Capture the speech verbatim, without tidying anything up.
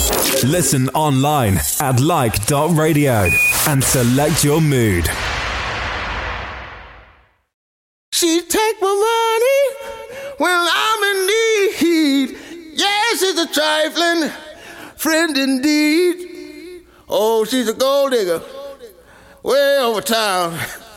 Listen online at like dot radio and select your mood. She take my money when I'm in need. Yes, she's a trifling friend indeed. Oh, she's a gold digger way over town.